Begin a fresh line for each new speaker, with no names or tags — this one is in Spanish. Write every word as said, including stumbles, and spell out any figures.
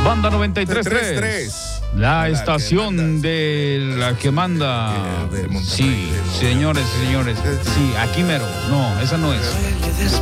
Banda noventa y tres punto tres. La estación de la que manda. Sí, señores y señores. Sí, aquí mero. No, esa no es.